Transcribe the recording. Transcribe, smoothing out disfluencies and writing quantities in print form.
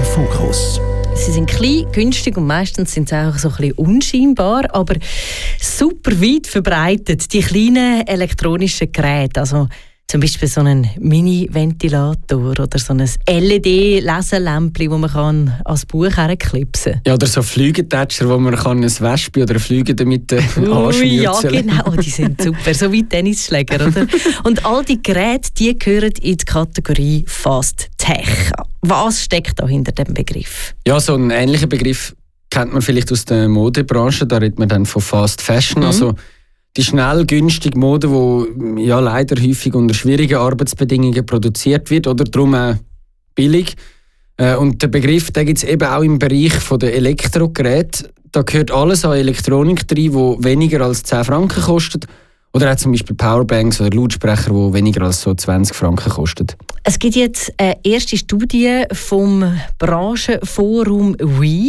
Fokus. Sie sind klein, günstig und meistens sind sie auch so ein bisschen unscheinbar, aber super weit verbreitet. Die kleinen elektronischen Geräte, also zum Beispiel so einen Mini-Ventilator oder so ein LED-Leselämpchen, das man ans Buch herklipsen kann. Ja, oder so Flügeltätscher, wo man ein Wespe oder eine Flüge damit anschnürzeln. Ja, genau, die sind super, so wie Tennisschläger, oder? Und all die Geräte, die gehören in die Kategorie Fast Tech. Was steckt da hinter dem Begriff? Ja, so einen ähnlichen Begriff kennt man vielleicht aus der Modebranche. Da redet man dann von Fast Fashion. Also die schnell, günstige Mode, die ja leider häufig unter schwierigen Arbeitsbedingungen produziert wird oder darum auch billig. Und der Begriff gibt es eben auch im Bereich der Elektrogeräte. Da gehört alles an Elektronik rein, die weniger als 10 Franken kostet. Oder auch zum Beispiel Powerbanks oder Lautsprecher, die weniger als so 20 Franken kosten. Es gibt jetzt eine erste Studie vom Branchenforum WE.